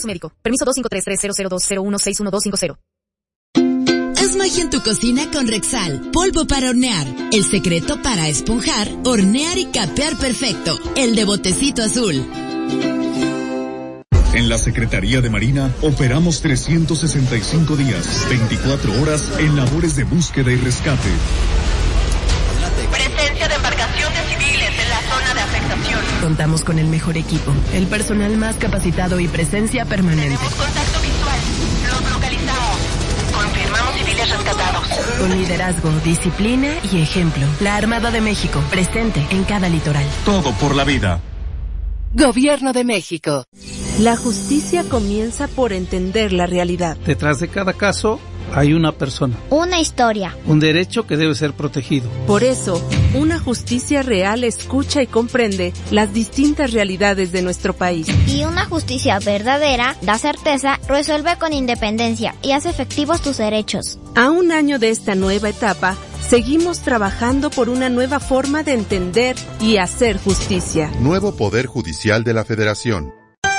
su médico. Permiso 253-300-201-61250. Haz magia en tu cocina con Rexal, polvo para hornear. El secreto para esponjar, hornear y capear perfecto. El de botecito azul. En la Secretaría de Marina operamos 365 días, 24 horas en labores de búsqueda y rescate. Presencia de embarcaciones civiles en la zona de afectación. Contamos con el mejor equipo, el personal más capacitado y presencia permanente. Tenemos contacto visual. Los localizamos. Confirmamos civiles rescatados. Con liderazgo, disciplina y ejemplo. La Armada de México, presente en cada litoral. Todo por la vida. Gobierno de México. La justicia comienza por entender la realidad. Detrás de cada caso hay una persona. Una historia. Un derecho que debe ser protegido. Por eso, una justicia real escucha y comprende las distintas realidades de nuestro país. Y una justicia verdadera da certeza, resuelve con independencia y hace efectivos tus derechos. A un año de esta nueva etapa, seguimos trabajando por una nueva forma de entender y hacer justicia. Nuevo Poder Judicial de la Federación.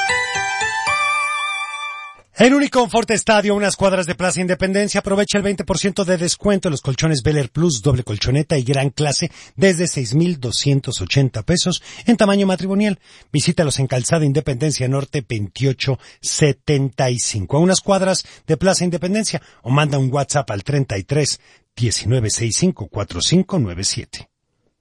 En Uniconfort Estadio, unas cuadras de Plaza Independencia, aprovecha el 20% de descuento en los colchones Bel Air Plus, doble colchoneta y gran clase desde 6,280 pesos en tamaño matrimonial. Visítalos en Calzada Independencia Norte 2875, a unas cuadras de Plaza Independencia, o manda un WhatsApp al 33 1965 4597.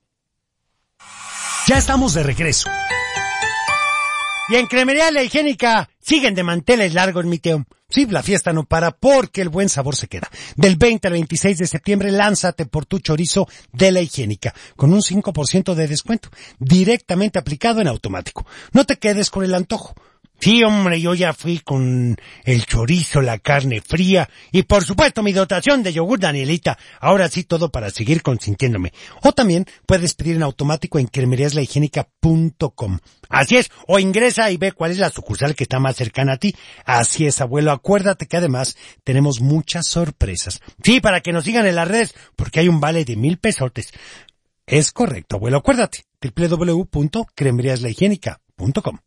Ya estamos de regreso. Y en Cremería La Higiénica siguen de manteles largos, mi Teo. Sí, la fiesta no para porque el buen sabor se queda. Del 20 al 26 de septiembre, lánzate por tu chorizo de La Higiénica, con un 5% de descuento, directamente aplicado en automático. No te quedes con el antojo. Sí, hombre, yo ya fui con el chorizo, la carne fría y por supuesto mi dotación de yogur Danielita. Ahora sí, todo para seguir consintiéndome. O también puedes pedir en automático en cremeriaslahigiénica.com. Así es, o ingresa y ve cuál es la sucursal que está más cercana a ti. Así es, abuelo, acuérdate que además tenemos muchas sorpresas. Sí, para que nos sigan en las redes, porque hay un vale de 1,000 pesotes. Es correcto, abuelo, acuérdate. www.cremeriaslahigiénica.com.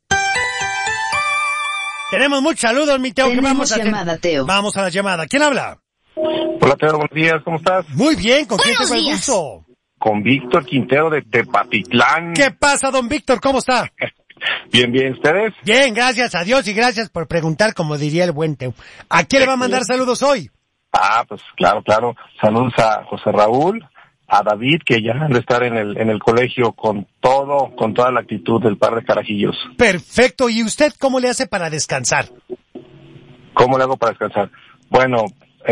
Tenemos muchos saludos, mi Teo, que vamos a llamada, Teo. Vamos a la llamada. ¿Quién habla? Hola, Teo, buenos días, ¿cómo estás? Muy bien, ¿con quién tengo el gusto? Con Víctor Quintero de Tepatitlán. ¿Qué pasa, don Víctor? ¿Cómo está? Bien, bien, ¿ustedes? Bien, gracias a Dios y gracias por preguntar, como diría el buen Teo. ¿A quién le va a mandar saludos hoy? Pues claro. Saludos a José Raúl, a David, que ya han de estar en el colegio con toda la actitud del par de carajillos. Perfecto. ¿Y usted cómo le hace para descansar? ¿Cómo le hago para descansar? Bueno,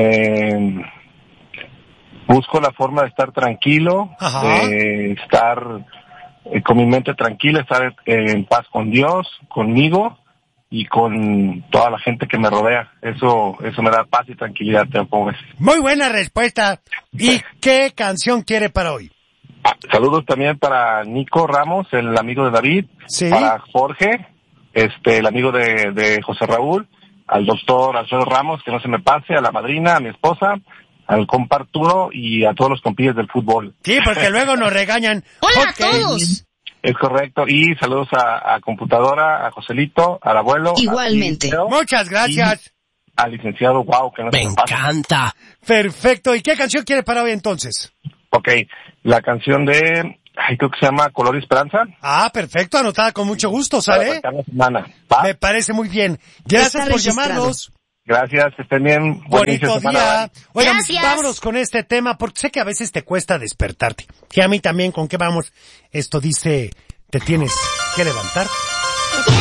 busco la forma de estar tranquilo, de estar con mi mente tranquila, estar en paz con Dios, conmigo y con toda la gente que me rodea. Eso me da paz y tranquilidad, ¿cómo ves? Muy buena respuesta. ¿Y qué canción quiere para hoy? Saludos también para Nico Ramos, el amigo de David, ¿sí? Para Jorge, el amigo de José Raúl, al doctor Alfredo Ramos, que no se me pase, a la madrina, a mi esposa, al compa Arturo y a todos los compillas del fútbol. Sí, porque luego nos regañan. ¡Hola a todos! Es correcto. Y saludos a Computadora, a Joselito, al abuelo. Igualmente. Muchas gracias. Al licenciado, que no me encanta. Perfecto. ¿Y qué canción quiere para hoy entonces? Ok, la canción de... creo que se llama Color y Esperanza. Perfecto, anotada con mucho gusto, ¿sale? Me parece muy bien. Gracias por llamarnos. Gracias, que estén bien. Bonito día. Oigan, vámonos con este tema, porque sé que a veces te cuesta despertarte. Y a mí también, ¿con qué vamos? Esto dice, te tienes que levantar.